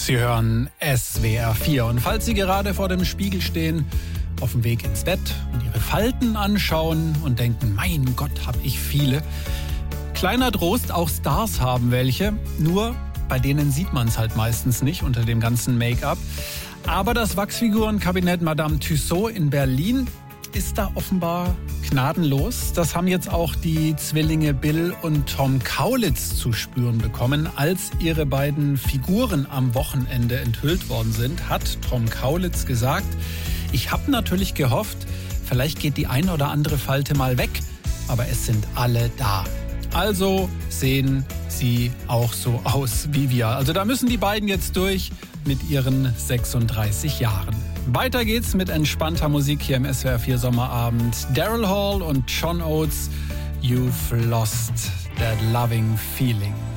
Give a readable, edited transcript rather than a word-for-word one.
Sie hören SWR 4 und falls Sie gerade vor dem Spiegel stehen, auf dem Weg ins Bett und Ihre Falten anschauen und denken, mein Gott, hab ich viele. Kleiner Trost, auch Stars haben welche, nur bei denen sieht man es halt meistens nicht unter dem ganzen Make-up. Aber das Wachsfigurenkabinett Madame Tussauds in Berlin ist da offenbar gnadenlos. Das haben jetzt auch die Zwillinge Bill und Tom Kaulitz zu spüren bekommen. Als ihre beiden Figuren am Wochenende enthüllt worden sind, hat Tom Kaulitz gesagt, ich habe natürlich gehofft, vielleicht geht die ein oder andere Falte mal weg, aber es sind alle da. Also sehen sie auch so aus wie wir. Also da müssen die beiden jetzt durch mit ihren 36 Jahren. Weiter geht's mit entspannter Musik hier im SWR 4 Sommerabend. Daryl Hall und John Oates, You've Lost That Loving Feeling.